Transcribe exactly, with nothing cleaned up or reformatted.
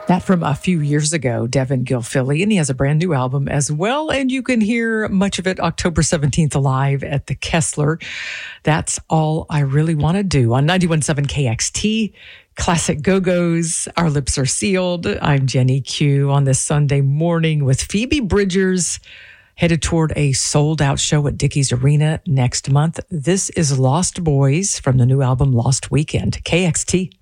That from a few years ago, Devin Gilfilly, and he has a brand new album as well. And you can hear much of it October seventeenth live at the Kessler. That's All I Really Want to Do on ninety-one point seven K X T. Classic Go-Go's, Our Lips Are Sealed. I'm Jenny Q on this Sunday morning with Phoebe Bridgers, headed toward a sold-out show at Dickies Arena next month. This is Lost Boys from the new album Lost Weekend. K X T.